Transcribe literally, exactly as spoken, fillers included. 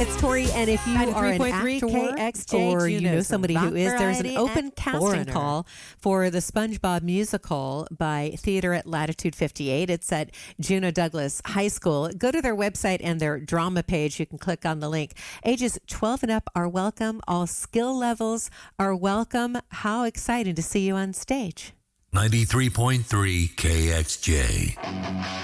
It's Tori, and if you are an actor K X J, or you know Juno's somebody who Rock is, there's an Variety open and casting Foreigner. call for the SpongeBob musical by Theater at Latitude fifty-eight. It's at Juneau Douglas High School. Go to their website and their drama page. You can click on the link. Ages twelve and up are welcome. All skill levels are welcome. How exciting to see you on stage. ninety-three point three K X J.